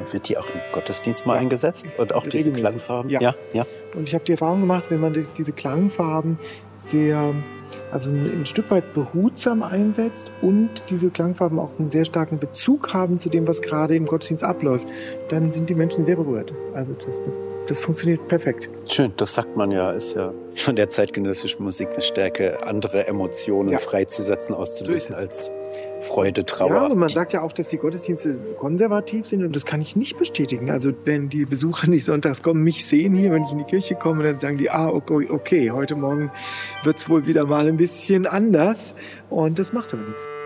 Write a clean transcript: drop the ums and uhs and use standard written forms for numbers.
Und wird die auch im Gottesdienst mal eingesetzt? Und auch diese Klangfarben? Ja. Und ich habe die Erfahrung gemacht, wenn man diese Klangfarben ein Stück weit behutsam einsetzt und diese Klangfarben auch einen sehr starken Bezug haben zu dem, was gerade im Gottesdienst abläuft, dann sind die Menschen sehr berührt. Also das funktioniert perfekt. Schön, das sagt man ja, ist ja von der zeitgenössischen Musik eine Stärke, andere Emotionen freizusetzen, auszulösen als Freude, Trauer. Ja, und man sagt ja auch, dass die Gottesdienste konservativ sind und das kann ich nicht bestätigen. Also wenn die Besucher nicht sonntags kommen, mich sehen hier, wenn ich in die Kirche komme, dann sagen die, okay, heute Morgen wird es wohl wieder mal ein bisschen anders und das macht aber nichts.